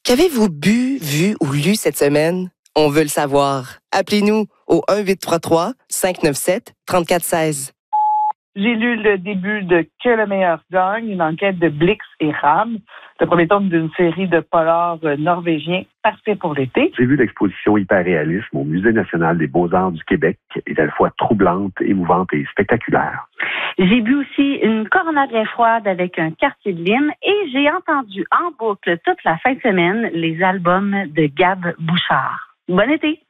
Qu'avez-vous bu, vu ou lu cette semaine? On veut le savoir. Appelez-nous au 1-833-597-3416. J'ai lu le début de Que le meilleur gagne, une enquête de Blix et Ram, le premier tome d'une série de polars norvégiens parfaits pour l'été. J'ai vu l'exposition Hyperréalisme au Musée national des beaux-arts du Québec, qui est à la fois troublante, émouvante et spectaculaire. J'ai bu aussi une Corona bien froide avec un quartier de lime et j'ai entendu en boucle toute la fin de semaine les albums de Gab Bouchard. Bon été!